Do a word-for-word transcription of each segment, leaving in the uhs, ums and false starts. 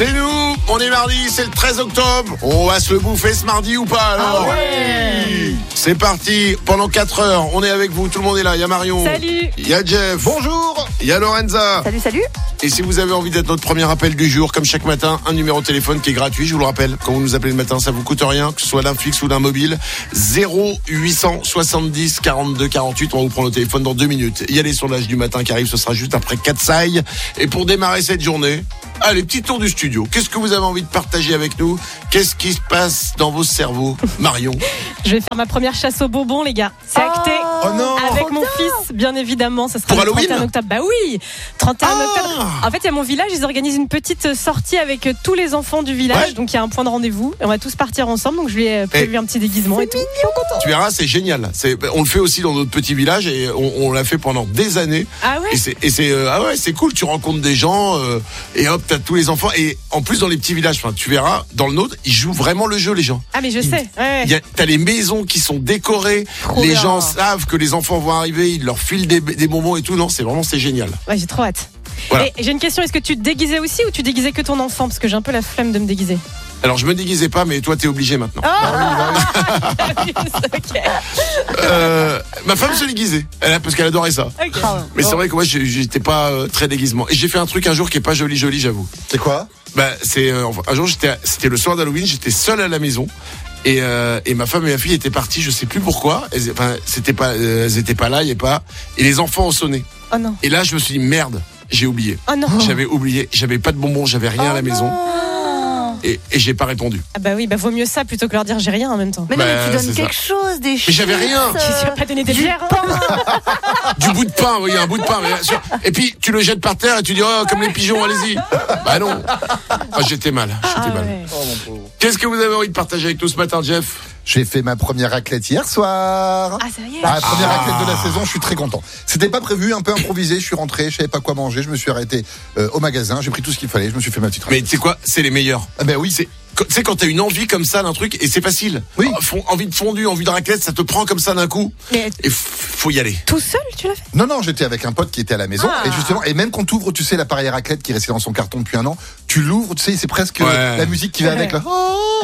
C'est nous, on est mardi, c'est le treize octobre. On va se le bouffer ce mardi ou pas alors? Ah ouais. C'est parti, pendant quatre heures, on est avec vous, tout le monde est là. Il y a Marion. Salut. Il y a Jeff. Bonjour. Il y a Lorenza. Salut, salut. Et si vous avez envie d'être notre premier appel du jour, comme chaque matin, un numéro de téléphone qui est gratuit, je vous le rappelle. Quand vous nous appelez le matin, ça vous coûte rien, que ce soit d'un fixe ou d'un mobile. zéro huit cent soixante-dix quarante-deux quarante-huit. On va vous prendre au téléphone dans deux minutes. Il y a les sondages du matin qui arrivent, ce sera juste après Katsai. Et pour démarrer cette journée, allez, petit tour du studio. Qu'est-ce que vous avez envie de partager avec nous? Qu'est-ce qui se passe dans vos cerveaux? Marion. Je vais faire ma première chasse aux bonbons, les gars. C'est acté. Oh non. Avec mon fils, bien évidemment. Ça sera Pour le Halloween trente et un octobre. Bah oui, trente et un Ah. octobre. En fait, il y a mon village, ils organisent une petite sortie avec tous les enfants du village. Ouais. Donc, il y a un point de rendez-vous. Et on va tous partir ensemble. Donc, je lui ai prévu Et un petit déguisement et tout. Tu verras, c'est génial. C'est, on le fait aussi dans notre petit village et on, on l'a fait pendant des années. Ah ouais? Et c'est, et c'est, euh, ah ouais, c'est cool. Tu rencontres des gens euh, et hop, t'as tous les enfants. Et en plus, dans les petits villages, enfin, tu verras, dans le nôtre, ils jouent vraiment le jeu, les gens. Ah, mais je sais. Ouais. Il y a, t'as les maisons qui sont décorées. Trop les bien. gens savent que les enfants vont arriver. Ils leur filent des, des bonbons et tout. Non, c'est vraiment, c'est génial. Ouais, j'ai trop hâte. Voilà. Et j'ai une question. Est-ce que tu te déguisais aussi ou tu déguisais que ton enfant? Parce que j'ai un peu la flemme de me déguiser. Alors, je me déguisais pas, mais toi, t'es obligé maintenant. Oh ok. Euh, ma femme se déguisait, elle, parce qu'elle adorait ça. Ok. Mais c'est vrai que moi, j'ai- j'étais pas euh, très déguisement. Et j'ai fait un truc un jour qui est pas joli, joli, j'avoue. C'est quoi? Bah, c'est euh, enfin, un jour, j'étais, c'était le soir d'Halloween, j'étais seul à la maison. Et, euh, et ma femme et ma fille étaient parties, je sais plus pourquoi. Elles, enfin, c'était pas, euh, elles étaient pas là, il y a pas. Et les enfants ont sonné. Oh non. Et là, je me suis dit merde, j'ai oublié. Oh non. J'avais oublié, j'avais pas de bonbons, j'avais rien à la maison. Et, et j'ai pas répondu. Ah bah oui, bah vaut mieux ça plutôt que leur dire j'ai rien en même temps. Mais non, Bah, mais tu c'est donnes ça. quelque chose, des Mais j'avais rien. Tu vas pas donner des bières, hein. Du bout de pain, oui, un bout de pain. Mais bien sûr. Et puis, tu le jettes par terre et tu dis, oh, comme les pigeons, allez-y. Bah non. Ah, j'étais mal, j'étais Ah mal. ouais. Oh mon pauvre. Qu'est-ce que vous avez envie de partager avec nous ce matin, Jeff? J'ai fait ma première raclette hier soir. Ah ça y est. Ah, la première Ah. raclette de la saison, je suis très content. C'était pas prévu, un peu improvisé. Je suis rentré, je savais pas quoi manger. Je me suis arrêté euh, au magasin, j'ai pris tout ce qu'il fallait. Je me suis fait ma petite Mais raclette. tu sais quoi? C'est les meilleurs. Ah ben oui, C'est, tu sais, quand t'as une envie comme ça d'un truc, et c'est facile. Oui. Oh, fon- envie de fondue, envie de raclette, ça te prend comme ça d'un coup. Mais Et f- faut y aller. tout seul, tu l'as fait? Non, non, j'étais avec un pote qui était à la maison. Ah. Et justement, et même quand tu ouvres, tu sais, l'appareil à raclette qui est resté dans son carton depuis un an, tu l'ouvres, tu sais, c'est presque Ouais. euh, la musique qui va avec là.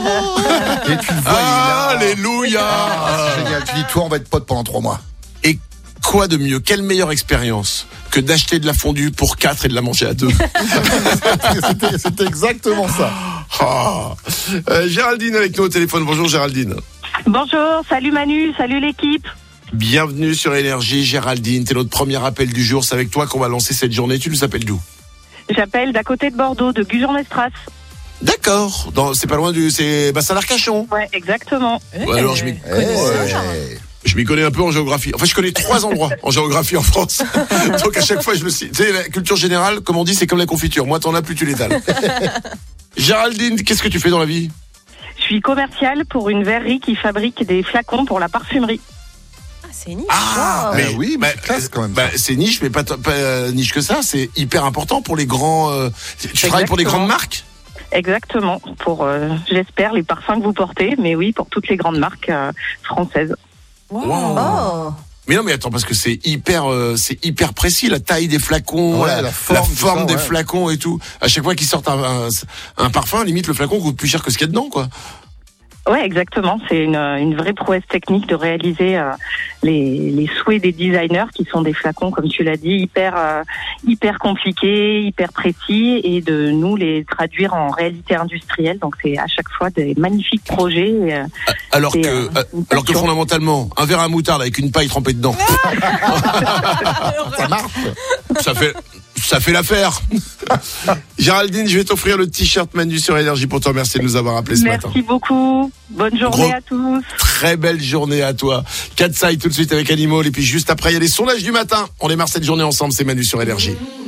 Et tu le vois, il est là. Alléluia! Ah, c'est génial. Tu dis, toi, on va être potes pendant trois mois. Et quoi de mieux? Quelle meilleure expérience que d'acheter de la fondue pour quatre et de la manger à deux? C'était, c'était exactement ça. Ah. Euh, Géraldine avec nous au téléphone. Bonjour Géraldine. Bonjour, salut Manu, salut l'équipe. Bienvenue sur Énergie, Géraldine. T'es notre premier appel du jour. C'est avec toi qu'on va lancer cette journée. Tu nous appelles d'où? J'appelle d'à côté de Bordeaux, de Gujan-Mestras. D'accord. Dans, c'est pas loin du, c'est bassin d'Arcachon. Ouais, exactement. Ouais, alors je m'y, Eh, ouais. je m'y connais un peu en géographie. Enfin, je connais trois endroits en géographie en France. Donc à chaque fois, je me suis, tu sais, la culture générale, comme on dit, c'est comme la confiture. Moins t'en as, plus tu l'étales. Géraldine, qu'est-ce que tu fais dans la vie? Je suis commerciale pour une verrerie qui fabrique des flacons pour la parfumerie. Ah c'est niche. Ah, mais oui, mais c'est classe quand même, bah, ça. c'est niche, mais pas, t- pas euh, niche que ça. C'est hyper important pour les grands. euh, tu travailles pour des Exactement. grandes marques? Exactement, pour, euh, j'espère, les parfums que vous portez, mais oui, pour toutes les grandes marques euh, françaises. Wow. Oh. Mais non, mais attends, parce que c'est hyper, euh, c'est hyper précis, la taille des flacons, Ouais, la, la forme, tout ça, des ouais. flacons et tout. À chaque fois qu'ils sortent un, un, un parfum, limite le flacon coûte plus cher que ce qu'il y a dedans, quoi. Ouais, exactement. C'est une, une vraie prouesse technique de réaliser euh, les, les souhaits des designers, qui sont des flacons, comme tu l'as dit, hyper euh, hyper compliqués, hyper précis, et de nous les traduire en réalité industrielle. Donc c'est à chaque fois des magnifiques projets. euh, Alors C'est, que, euh, euh, une alors que passion. fondamentalement, un verre à moutarde avec une paille trempée dedans, Ça marche. ça fait, ça fait l'affaire. Géraldine, je vais t'offrir le t-shirt Manu sur Énergie pour te remercier de nous avoir appelé ce matin. Merci beaucoup. Bonne journée Gros- à tous. Très belle journée à toi. Katsai tout de suite avec Animal et puis juste après il y a les sondages du matin. On démarre cette journée ensemble, c'est Manu sur Énergie.